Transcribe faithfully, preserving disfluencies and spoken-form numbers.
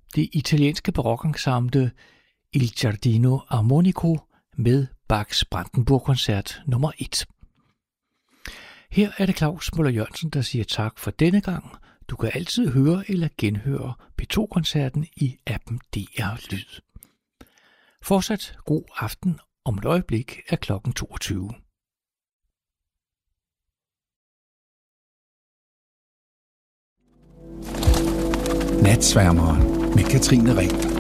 det italienske barokensemble Il Giardino Armonico med Bachs Brandenburg-koncert nummer et. Her er det Claus Møller Jørgensen, der siger tak for denne gang. Du kan altid høre eller genhøre P to-koncerten i appen D R Lyd. Fortsat god aften. Om et øjeblik er klokken toogtyve. Natsværmeren med Katrine Reh.